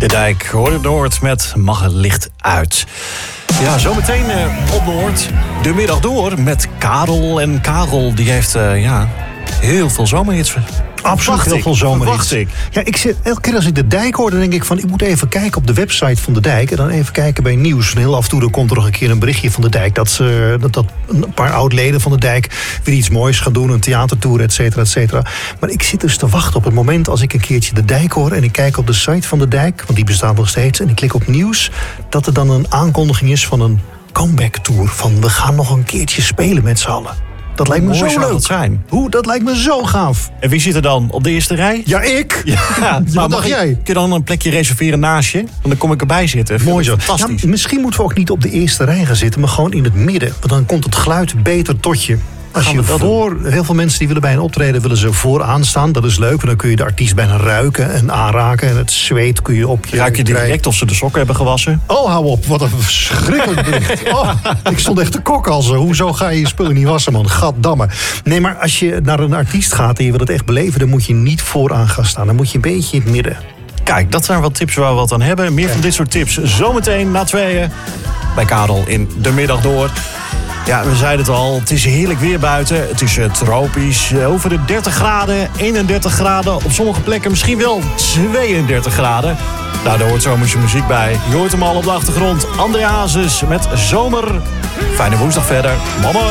De Dijk hoorde Noord met Mag het licht uit. Ja, zometeen op Noord de middag door met Karel. En Karel die heeft heel veel zomerhits. Absoluut heel veel zomerhits. Ja, ik zit elke keer als ik de Dijk hoor, dan denk ik van ik moet even kijken op de website van de Dijk en dan even kijken bij nieuws. En heel af en toe dan komt er nog een keer een berichtje van de Dijk dat een paar oud-leden van de Dijk weer iets moois gaan doen, een theatertour, et cetera, et cetera. Maar ik zit dus te wachten op het moment als ik een keertje de Dijk hoor en ik kijk op de site van de Dijk, want die bestaat nog steeds, en ik klik op nieuws, dat er dan een aankondiging is van een comeback tour, van we gaan nog een keertje spelen met z'n allen. Dat lijkt me zo leuk. Zijn. Dat lijkt me zo gaaf. En wie zit er dan op de eerste rij? Ja, ik. Ja, wat dacht jij? Kun je dan een plekje reserveren naast je? Dan kom ik erbij zitten. Mooi zo. Fantastisch. Ja, misschien moeten we ook niet op de eerste rij gaan zitten, maar gewoon in het midden. Want dan komt het geluid beter tot je. Als je heel veel mensen die willen bij een optreden willen ze vooraan staan. Dat is leuk, want dan kun je de artiest bijna ruiken en aanraken. En het zweet kun je op je... Ruik je direct of ze de sokken hebben gewassen? Oh, hou op. Wat een verschrikkelijk bericht. Oh, ik stond echt te kokken al zo. Hoezo ga je je spullen niet wassen, man? Gaddamme. Nee, maar als je naar een artiest gaat en je wil het echt beleven, dan moet je niet vooraan gaan staan. Dan moet je een beetje in het midden. Kijk, dat zijn wat tips waar we wat aan hebben. Meer van dit soort tips zometeen na 2 bij Karel in de middag door. Ja, we zeiden het al, het is heerlijk weer buiten. Het is tropisch, over de 30 graden, 31 graden. Op sommige plekken misschien wel 32 graden. Nou, daar hoort zomerse muziek bij. Je hoort hem al op de achtergrond. André Hazes met Zomer. Fijne woensdag verder. Mama.